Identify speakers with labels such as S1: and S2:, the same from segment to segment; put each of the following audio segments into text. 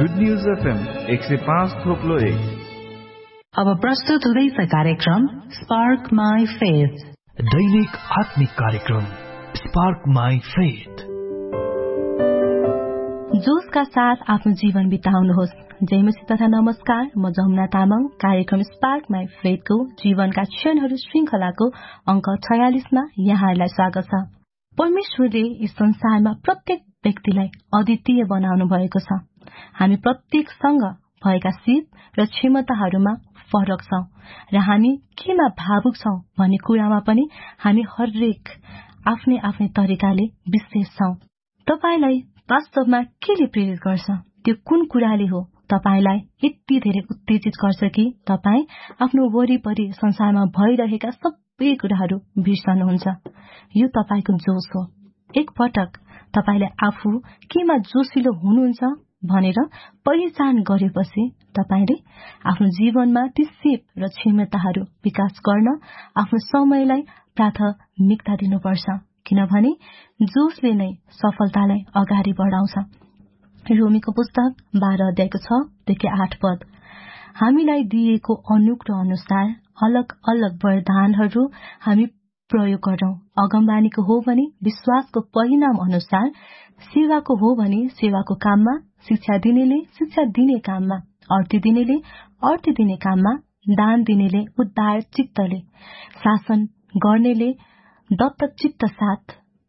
S1: Good news FM 105.1।
S2: अब प्रस्तुत हुँदैछ कार्यक्रम स्पार्क माई फेथ,
S3: दैनिक आत्मिक कार्यक्रम स्पार्क माई फेथ।
S4: जोशका साथ आफ्नो जीवन बिताउनुहोस्। जयमसी तथा नमस्कार, म जमुना तामाङ। कार्यक्रम स्पार्क माई फेथको जीवनका क्षणहरू श्रृंखलाको अंक 46 मा यहाँहरूलाई स्वागत छ। परमेश्वरले यस संसारमा प्रत्येक व्यक्तिलाई अद्वितीय बनाउनु भएको छ। हामी प्रत्येकसँग भएका सिप र क्षमताहरूमा फरक छौं र हामी केमा भावुक छौं भन्ने कुरामा पनि हामी हरेक आफ्नै आफ्नै तरिकाले विशेष छौं। तपाईलाई वास्तवमा केले प्रेरित गर्छ? त्यो कुन कुराले हो तपाईलाई यति धेरै उत्तेजित गर्छ कि तपाई आफ्नो वरिपरि संसारमा भइरहेका सबै कुराहरू बिर्सनुहुन्छ? यो तपाईको जोश हो। एक पटक तपाईले आफू केमा जोशिलो हुनुहुन्छ भनेर पहिचान गरेपछि तपाईले आफ्नो जीवनमा ती सिप र क्षमताहरू विकास गर्न आफ्नो समयलाई प्राथमिकता दिनुपर्छ, किनभने जोशले नै सफलतालाई अगाडि बढाउँछ। रोमीको पुस्तक 12 अध्यायको 6 देखि 8 पद। हामीलाई दिएको अनुग्रह अनुसार अलग अलग वरदानहरू हामी प्रयोग गरौं। अगमबानीको हो भने विश्वासको परिणाम अनुसार, सेवाको हो भने सेवाको काममा, शिक्षा दिनेले शिक्षा दिने काममा, अर्ती दिनेले अर्ती दिने काममा, दान दिनेले उद्धार चित्तले, शासन गर्नेले दत्त चित्त साथ,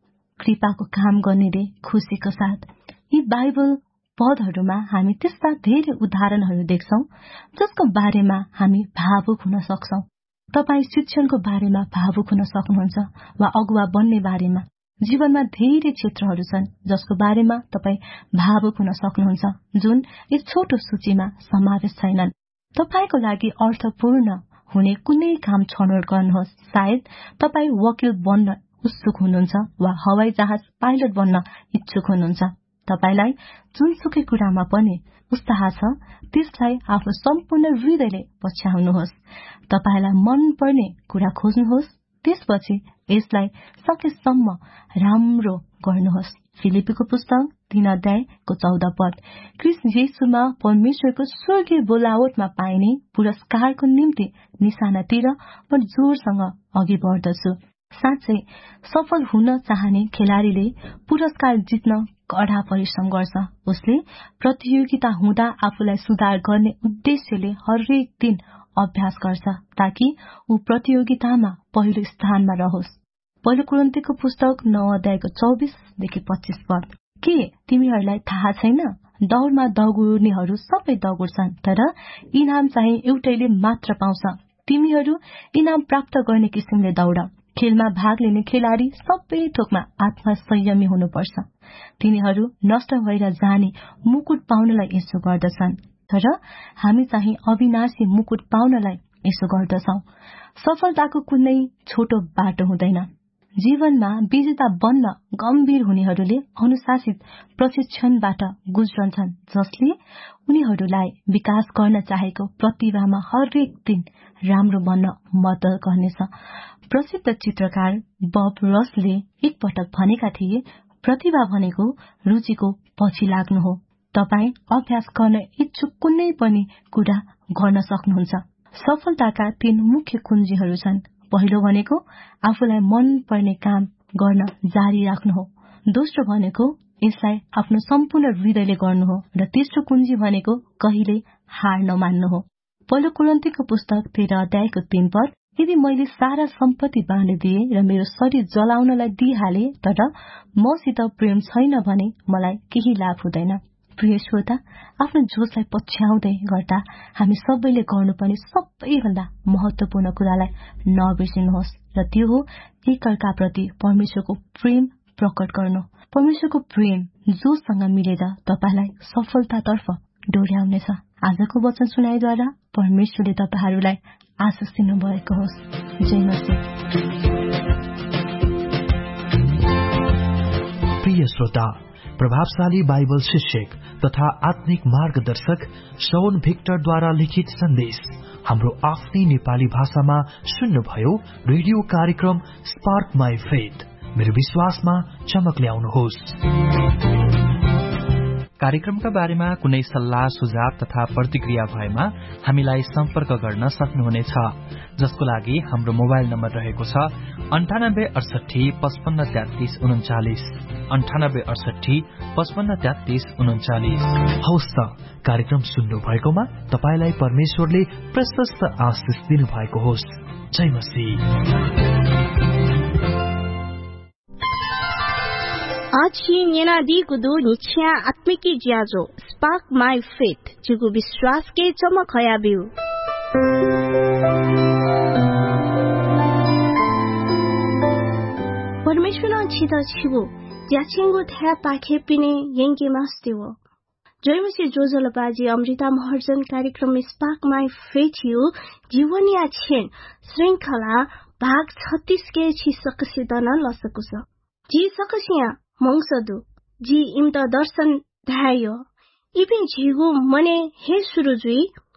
S4: कृपाको काम गर्नेले खुशीको साथ। यी बाइबल पदहरूमा हामी त्यस्ता धेरै उदाहरणहरू देख्छौं जसको बारेमा हामी भावुक हुन सक्छौं। तपाई शिक्षणको बारेमा भावुक हुन सक्नुहुन्छ वा अगुवा बन्ने बारेमा। जीवनमा धेरै क्षेत्रहरू छन् जसको बारेमा तपाई भावुक हुन सक्नुहुन्छ, जुन यस छोटो सूचीमा समावेश छैनन्। तपाईको लागि अर्थपूर्ण हुने कुनै काम छनौट गर्नुहोस्। सायद तपाई वकिल बन्न उत्सुक हुनुहुन्छ वा हवाई जहाज पाइलट बन्न इच्छुक हुनुहुन्छ। तपाईलाई जुनसुकै कुरामा पनि उत्साह छ त्यसलाई आफ्नो सम्पूर्ण हृदयले पछ्याउनुहोस्। तपाईलाई मन पर्ने कुरा खोज्नुहोस्, त्यसपछि यसलाई सकेसम्म राम्रो गर्नुहोस्। फिलिपीको पुस्तक 3 अध्यायको 14 पद। ख्रीष्ट येशूमा परमेश्वरको स्वर्गीय बोलावटमा पाइने पुरस्कारको निम्ति निशानातिर म जोरसँग अघि बढ्दछु। साँच्चै सफल हुन चाहने खेलाड़ीले पुरस्कार जित्न कड़ा परिश्रम गर्छ। उसले प्रतियोगिता हुँदा आफूलाई सुधार गर्ने उद्देश्यले हरेक दिन अभ्यास गर्छ ताकि ऊ प्रतियोगितामा पहिलो स्थानमा रहोस्। पहिलो कोरिन्थीको पुस्तक 9 अध्यायको 24 देखि 25 पद। के तिमीहरूलाई थाहा छैन? दौडमा दगुर्नेहरू सबै दगुर्छन्, तर इनाम चाहिँ एउटैले मात्र पाउँछ। तिमीहरू इनाम प्राप्त गर्ने किसिमले दौड। खेलमा भाग लिने खेलाड़ी सबै थोकमा आत्मसंयमी हुनुपर्छ। तिनीहरू नष्ट भएर जाने मुकुट पाउनलाई यसो गर्दछन्, तर हामी चाहिँ अविनाशी मुकुट पाउनलाई यसो गर्दछौं। सफलताको कुनै छोटो बाटो हुँदैन। जीवनमा विजेता बन्न गम्भीर हुनेहरूले अनुशासित प्रशिक्षणबाट गुज्रन्छन्, जसले उनीहरूलाई विकास गर्न चाहेको प्रतिभामा हरेक दिन राम्रो बन्न मद्दत गर्नेछ। प्रसिद्ध चित्रकार बब रसले एक पटक भनेका थिए, प्रतिभा भनेको रुचिको पछि लाग्नु हो। तपाई अभ्यास गर्न इच्छुक कुनै पनि कुरा गर्न सक्नुहुन्छ। सफलताका 3 मुख्य कुञ्जीहरू छन्। पहिलो भनेको आफूलाई मन पर्ने काम गर्न जारी राख्नु हो। दोस्रो भनेको यसलाई आफ्नो सम्पूर्ण हृदयले गर्नु हो र तेस्रो कुञ्जी भनेको कहिले हार नमान्नु हो। पहिलो कोरिन्थीको पुस्तक 13 अध्यायको 3 पद। यदि मैले सारा सम्पत्ति बाँडिदिए र मेरो शरीर जलाउनलाई दिइहाले तर मसित प्रेम छैन भने मलाई केही लाभ हुँदैन। प्रिय श्रोता, आफ्नो जोशलाई पछ्याउँदै गर्दा हामी सबैले गर्नुपर्ने सबैभन्दा महत्वपूर्ण कुरालाई नबिर्सिनुहोस्, र त्यो हो एकअर्काप्रति परमेश्वरको प्रेम प्रकट गर्नु। परमेश्वरको प्रेम जोशसँग मिलेर तपाईलाई सफलतातर्फ डोर्याउनेछ। आजको वचन सुनाइद्वारा परमेश्वरले तपाईहरूलाई आशिष दिनु भएको होस्। जय मसीह।
S3: प्रिय श्रोता, प्रभावशाली बाइबल शिक्षक तथा आत्मिक मार्गदर्शक श्रवण भिक्टरद्वारा लिखित सन्देश हाम्रो आफ्नै नेपाली भाषामा सुन्नुभयो। रेडियो कार्यक्रम स्पार्क माई फेथ, मेरो विश्वासमा चमक ल्याउनुहोस्। कार्यक्रमका बारेमा कुनै सल्लाह सुझाव तथा प्रतिक्रिया भएमा हामीलाई सम्पर्क गर्न सक्नुहुनेछ, जसको लागि हाम्रो मोबाइल नम्बर रहेको छ 9868 55 33 39 9868 55 33 39। हौस् त, कार्यक्रम सुन्नु भएकोमा तपाईलाई परमेश्वरले प्रशस्त आशिष दिनु भएको होस्। जय मसीह।
S5: आछि नेना दिगुदु निछ्या आत्मिकी ज्याजो स्पार्क माई फेथ जिगु विश्वास के चमक हया बिउ। परमेश्वर छिदा छिगु ज्याछिंगु थ्या पाखे पिने यंगे मास्तेवो। जयमसी जोजल बाजी अमृता महर्जन कार्यक्रम स्पार्क माई फेथ यु जीवनिया छेन श्रृंखला भाग 36 के छि सकसिदन लसकुस जी सकसिया मंगसदु जी इम्त दर्शन धायो इपि झिगु मने हे सुरुजुई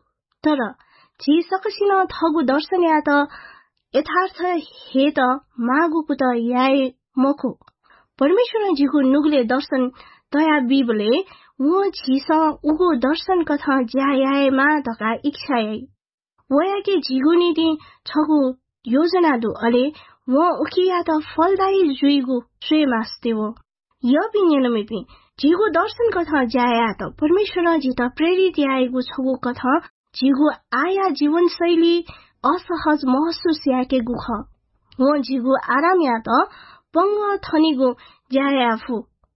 S5: तर जी सकसिन थगु दर्शन या त यथार्थ हे त मागुकु त याए मखु परमेश्वर झिगु नुगले दर्शन तया बिबले वो झिस उगु दर्शन कथा ज्यायाए मा धका इच्छाए वया के झिगु निदि छगु योजना दु अले वो उकिया त फलदायी जुइगु श्रे मास्तेवो य पिनेनमेपि झिगु दर्शन कथा ज्याया त परमेश्वर जित प्रेरित आएको छगु कथा झिगु आया जीवन शैली असहज महसुस याके गुख वो झिगु आराम या त पंग थनिगु ज्याया फु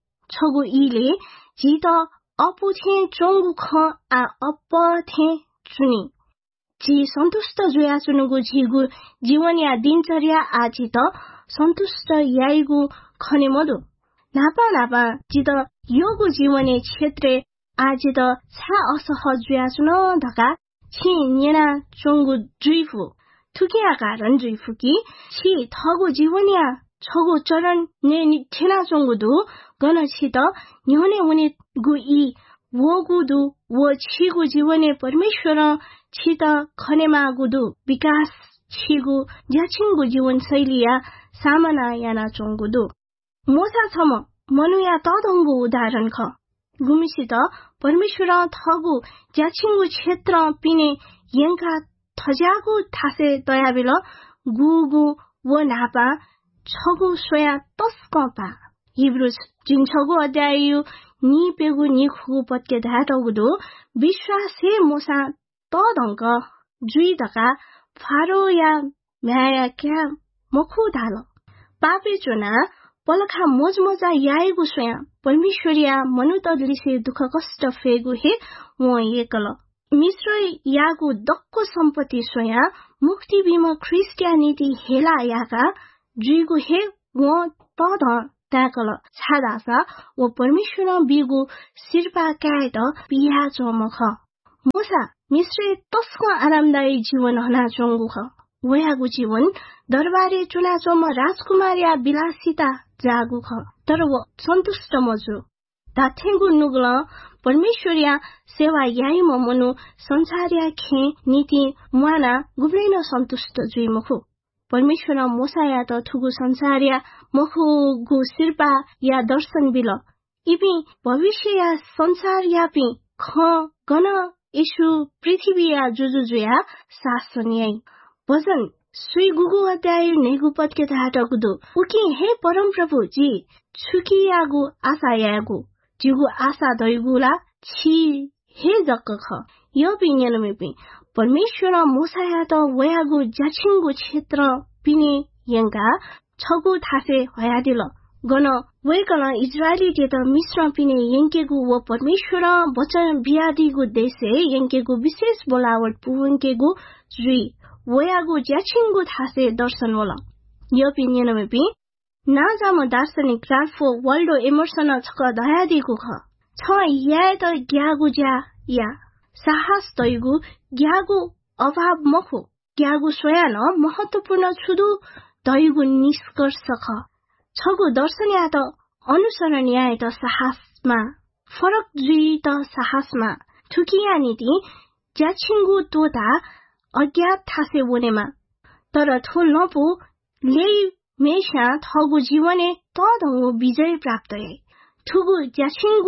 S5: छगु इले जित अपुथे चोंगु ख आ अपथे चुनी जी सन्तुष्ट जुया चुनुगु झिगु जीवन या दिनचर्या आजि त सन्तुष्ट याइगु खने मदु नापा नापा जित योगु जीवने क्षेत्रे आजि त छा असहज जुया चुन धका छि नेना चोंगु जुइफु थुकिया कारण जुइफु कि छि थगु जीवनिया छगु चरण ने ठेना चोंगु दु गन छि त न्योने उनी गु इ वोगु दु वो छिगु जीवने परमेश्वर छित खनेमा गुदु विकास छिगु ज्याछिंगु जीवन शैलिया सामना याना चोंगुदु मोसा छम मनुया तदंगु उदाहरण ख गुमिसित परमेश्वर थगु ज्याछिंगु क्षेत्र पिने यंका थजागु थासे तयाबिल गुगु वो नापा छगु सोया तस्कपा हिब्रुज जिन छगु अध्याय नि पेगु नि खुगु पत्के धाटगुदु विश्वासे मोसा तदंक जुई दका फारो या म्याया क्या मखु धाल पापे चुना पलखा मोजमोजा याएगु स्वया परमेश्वरिया मनुतलिसे दुख कष्ट फेगु हे वो एकल मिश्र यागु दक्को सम्पत्ति स्वया मुक्ति बिमा क्रिस्टियानिटी हेला याका जुइगु हे वो तद ताकल छादासा वो परमेश्वर बिगु सिरपा कायत पिया चमख मोसा मिश्रे तस्को आरामदायी जीवन हना चोंगु ख वयागु जीवन दरबारे चुनाचोम राजकुमार या विलासिता जागु ख तर वो सन्तुष्ट मजु दाथेगु नुगल परमेश्वरिया सेवा याई ममनु संसारिया खे नीति मुआना गुब्लेन सन्तुष्ट जुइ मखु परमेश्वर मोसाया त थुगु संसारिया मखु गु सिरपा या दर्शन बिल इपि भविष्य या संसार यापि ख गन यशु पृथ्वी या जुजुजुया शासनियाई भजन सुई गुगु अध्याय नेगु पत्के धाटगुदु उकि हे परम प्रभु जी छुकियागु आशा यागु जिगु आशा दैगुला छि हे जक्क ख यो पिनेनमेपि परमेश्वर मोसाया त वयागु ज्याछिंगु क्षेत्र पिने यंगा छगु थासे हयादिल गन वेकल इजरायली त मिश्र पिने यंकेगु व परमेश्वर वचन बियादिगु देशे यंकेगु विशेष बोलावट पुवंकेगु जुई वयागु ज्याछिंगु थासे दर्शन होला यो पिनेनमेपि नाजाम दार्शनिक राल्फो वाल्डो एमर्सन छक दयादिगु ख छ या त ग्यागु ज्या या साहस दैगु ग्यागु अभाव मखु ग्यागु स्वयं महत्वपूर्ण छुदु दैगु निष्कर्ष ख छगु दर्शन या त अनुसरण या त साहसमा फरक जुई त साहसमा ठुकिया नीति ज्याछिंगु तोता अज्ञात थासे बोनेमा तर थोल नपु लेई मेशा थगु जीवने तदंगु विजय प्राप्त है ठुगु ज्याछिंगु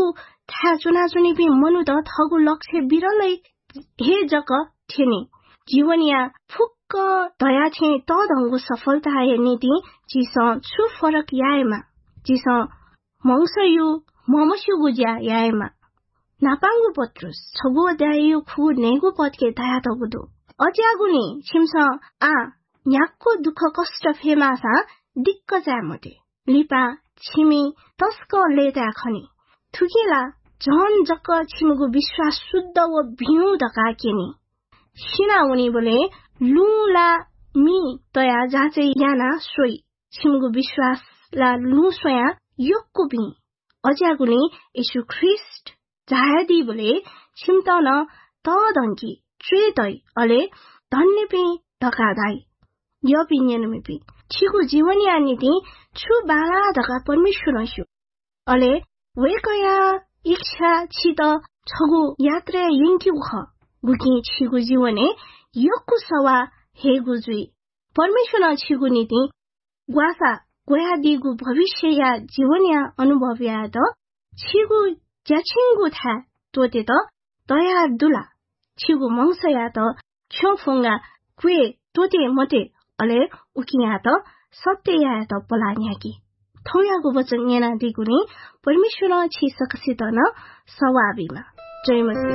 S5: था चुनाचुनी भी मनु द थगु लक्ष्य बिरलै हे जक थिएनी जीवनिया फुक्क दया छे त दंगु सफलता हे नीति जिस छु फरक याएमा जिस मंगसयु ममसु गुज्या याएमा नापांगु पत्रुस छगु दायु खु नेगु पतके दया तगुदु अज्यागुनी छिमस आ न्याक्को दुख कष्ट फेमासा दिक्क जामते लिपा छिमी तस्क लेता खनी थुकेला झन जक्क छिमगु विश्वास शुद्ध व भिउ दका केनी सिना उनी बोले लुला मी तया जाचे याना सोई छिमगु विश्वास ला लु सोया योक्कु बि अज्यागुनी यीशु ख्रिस्ट जायदी बोले छिमतन त दंकी ट्रेतै अले धन्य पि दकादाई यो पिन्यनमे पि छिगु जीवनिया नीति छु बाला दका परमेश्वर छु अले वेकया इच्छा छित छगु यात्रा यंक्यु ख गुकी छिगु जीवने योक्कु सवा हे गुजुई परमेश्वर छिगु नीति ग्वासा गोया दिगु भविष्य या जीवनिया अनुभव या त छिगु ज्याछिंगु था तोते त दया दुला छिगु मंगसया त छफुंगा क्वे तोते मते अले उकिया त सत्य या त पलान्याकी थौयागु वचन येना दिगुनी परमेश्वर छि सकसित न सवाबीमा जय मसीह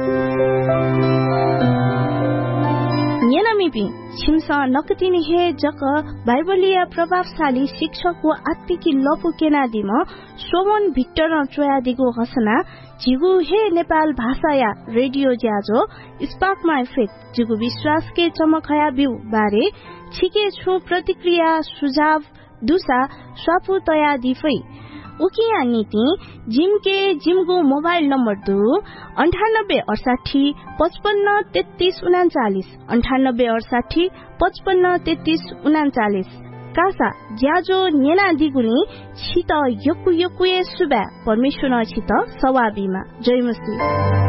S5: येनामिपि छिमस नकतिनी हे जक बाइबलिया प्रभावशाली शिक्षक व आत्मिकी लपु केनादिम सोमन भिक्टर चोयादिगु घोषणा जिगु हे नेपाल भाषा या रेडियो ज्याजो स्पार्क माई फेथ जिगु विश्वास के चमकया बिउ बारे छिके छु प्रतिक्रिया सुझाव दुसा स्वापु तया दिफै उकिया नीति जिमगु मोबाइल नम्बर 2 9868553339 9868553339 कासा ज्याजो नेना दिगुनी छित योकु योकुए सुबा परमेश्वर छित सवाबीमा जय मसीह